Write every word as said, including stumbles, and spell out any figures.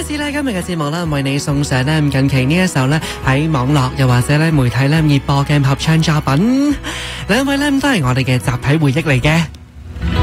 開始咧今日嘅節目啦，為你送上咧近期呢一首咧喺網絡又或者咧媒體咧熱播嘅合唱作品，兩位咧都係我哋嘅集體回憶嚟嘅。